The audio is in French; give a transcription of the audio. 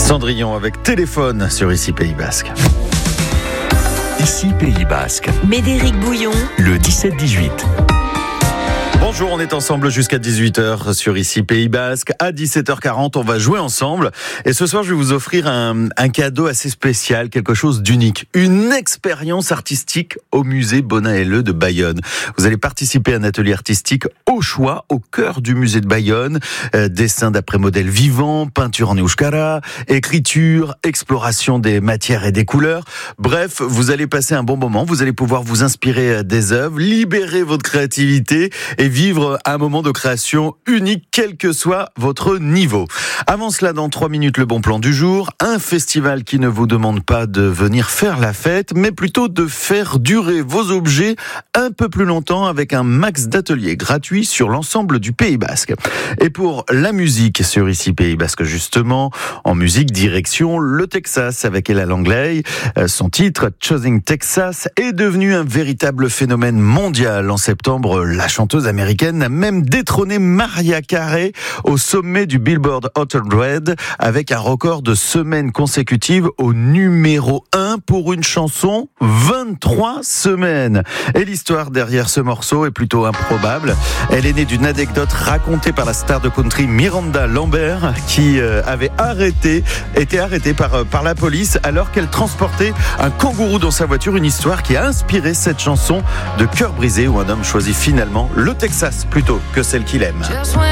Cendrillon avec Téléphone sur Ici Pays Basque. Ici Pays Basque. Médéric Bouillon. Le 17-18. Bonjour, on est ensemble jusqu'à 18h sur Ici Pays Basque. À 17h40, on va jouer ensemble. Et ce soir, je vais vous offrir un cadeau assez spécial, quelque chose d'unique. Une expérience artistique au musée Bonaelleux de Bayonne. Vous allez participer à un atelier artistique au choix, au cœur du musée de Bayonne. Dessin d'après modèles vivants, peinture en euskara, écriture, exploration des matières et des couleurs. Bref, vous allez passer un bon moment. Vous allez pouvoir vous inspirer des œuvres, libérer votre créativité et vivre un moment de création unique, quel que soit votre niveau. Avant cela, dans 3 minutes, le bon plan du jour. Un festival qui ne vous demande pas de venir faire la fête, mais plutôt de faire durer vos objets un peu plus longtemps avec un max d'ateliers gratuits sur l'ensemble du Pays Basque. Et pour la musique sur Ici Pays Basque, justement, en musique, direction le Texas avec Ella Langley. Son titre, Choosing Texas, est devenu un véritable phénomène mondial. En septembre, la chanteuse américaine a même détrôné Mariah Carey au sommet du Billboard Hot 100 avec un record de semaines consécutives au numéro 1 pour une chanson, 23 semaines. Et l'histoire derrière ce morceau est plutôt improbable. Elle est née d'une anecdote racontée par la star de country Miranda Lambert qui avait été arrêtée par la police alors qu'elle transportait un kangourou dans sa voiture. Une histoire qui a inspiré cette chanson de Cœur brisé où un homme choisit finalement le Texas plutôt que celle qu'il aime.